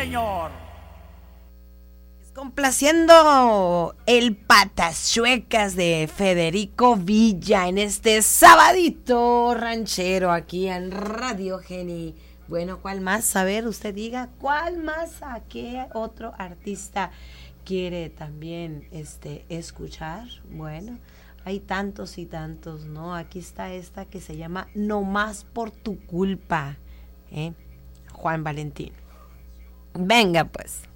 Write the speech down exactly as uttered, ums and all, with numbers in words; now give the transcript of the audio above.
señor. Complaciendo el Patas Chuecas de Federico Villa en este sabadito ranchero aquí en Radio Geni. Bueno, ¿cuál más? A ver, usted diga, ¿cuál más? ¿A qué otro artista quiere también este, escuchar? Bueno, hay tantos y tantos, ¿no? Aquí está esta que se llama No Más Por Tu Culpa, ¿eh? Juan Valentín. Venga, pues.